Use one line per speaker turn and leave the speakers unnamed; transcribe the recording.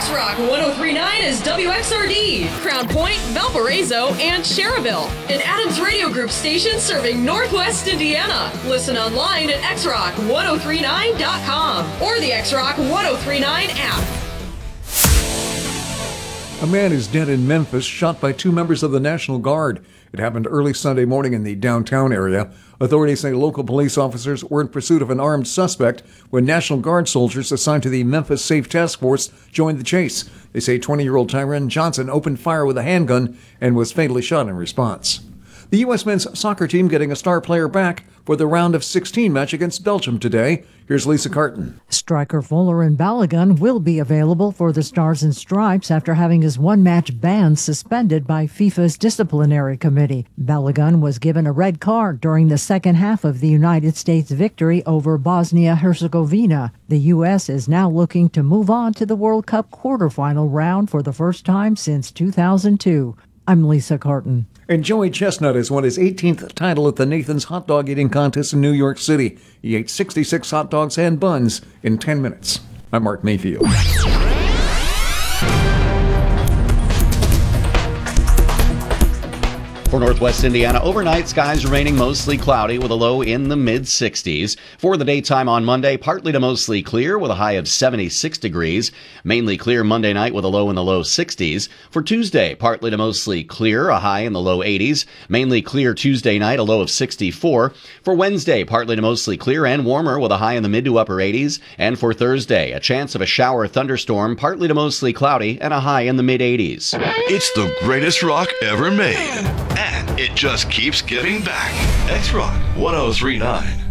X-Rock 103.9 is WXRD, Crown Point, Valparaiso, and Cherryville. An Adams Radio Group station serving Northwest Indiana. Listen online at xrock1039.com or the X-Rock 1039 app.
A man is dead in Memphis, shot by two members of the National Guard. It happened early Sunday morning in the downtown area. Authorities say local police officers were in pursuit of an armed suspect when National Guard soldiers assigned to the Memphis Safe Task Force joined the chase. They say 20-year-old Tyron Johnson opened fire with a handgun and was fatally shot in response. The U.S. men's soccer team getting a star player back for the round of 16 match against Belgium today. Here's Lisa Carton.
Striker Folarin Balogun will be available for the Stars and Stripes after having his one-match ban suspended by FIFA's disciplinary committee. Balogun was given a red card during the second half of the United States victory over Bosnia-Herzegovina. The U.S. is now looking to move on to the World Cup quarterfinal round for the first time since 2002. I'm Lisa Carton.
And Joey Chestnut has won his 18th title at the Nathan's Hot Dog Eating Contest in New York City. He ate 66 hot dogs and buns in 10 minutes. I'm Mark Mayfield.
For Northwest Indiana, overnight skies remaining mostly cloudy with a low in the mid-60s. For the daytime on Monday, partly to mostly clear with a high of 76 degrees. Mainly clear Monday night with a low in the low 60s. For Tuesday, partly to mostly clear, a high in the low 80s. Mainly clear Tuesday night, a low of 64. For Wednesday, partly to mostly clear and warmer with a high in the mid to upper 80s. And for Thursday, a chance of a shower thunderstorm, partly to mostly cloudy and a high in the mid 80s.
It's the greatest rock ever made. And it just keeps giving back. X-Rock 1039.